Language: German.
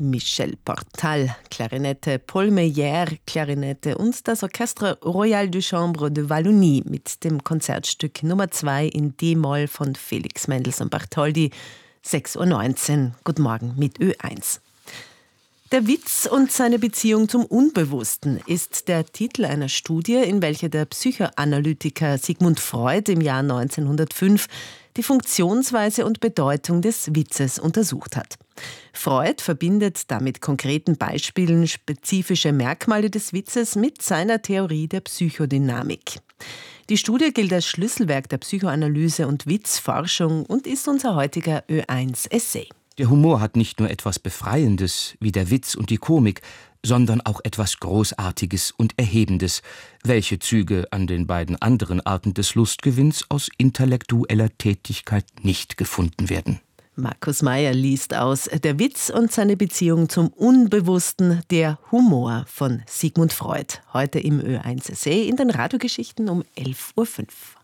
Michel Portal, Klarinette, Paul Meyer, Klarinette und das Orchestre Royal du Chambre de Wallonie mit dem Konzertstück Nummer 2 in D-Moll von Felix Mendelssohn Bartholdy, 6:19 Uhr. Guten Morgen mit Ö1. Der Witz und seine Beziehung zum Unbewussten ist der Titel einer Studie, in welcher der Psychoanalytiker Sigmund Freud im Jahr 1905 die Funktionsweise und Bedeutung des Witzes untersucht hat. Freud verbindet da mit konkreten Beispielen spezifische Merkmale des Witzes mit seiner Theorie der Psychodynamik. Die Studie gilt als Schlüsselwerk der Psychoanalyse und Witzforschung und ist unser heutiger Ö1-Essay. Der Humor hat nicht nur etwas Befreiendes, wie der Witz und die Komik, sondern auch etwas Großartiges und Erhebendes, welche Züge an den beiden anderen Arten des Lustgewinns aus intellektueller Tätigkeit nicht gefunden werden. Markus Meyer liest aus Der Witz und seine Beziehung zum Unbewussten, der Humor von Sigmund Freud. Heute im Ö1 Essay in den Radiogeschichten um 11:05 Uhr.